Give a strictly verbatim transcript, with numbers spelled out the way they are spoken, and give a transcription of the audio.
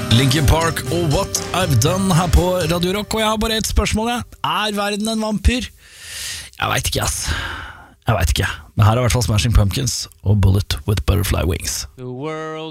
Linkin Park og What I've Done her på Radio Rock. Og jeg har bare et spørsmål, jeg. Er verden en vampyr? Jeg vet ikke, ass. Jeg vet ikke. Men her er i hvert fall Smashing Pumpkins og Bullet with Butterfly Wings.